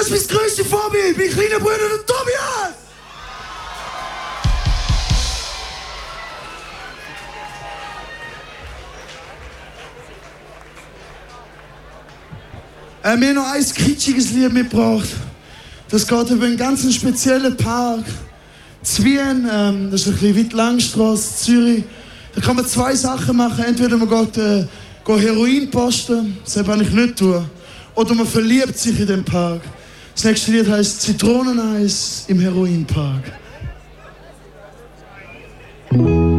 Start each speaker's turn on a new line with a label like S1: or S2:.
S1: das ist mein grösstes Vorbild, mein kleiner Bruder, der Tobias! Wir haben noch ein kitschiges Lied mitgebracht. Das geht über einen ganz speziellen Park. Zwien, das ist ein bisschen weit Langstrasse, Zürich. Da kann man zwei Sachen machen. Entweder man geht Heroin posten, das habe ich nicht tun. Oder man verliebt sich in den Park. Das nächste Lied heisst Zitroneneis im Heroinpark.